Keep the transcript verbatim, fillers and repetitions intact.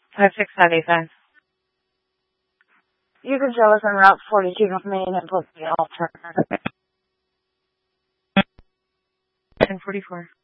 five six five eight five. You can show us on Route forty-two North Main and book the alternative. ten forty-four.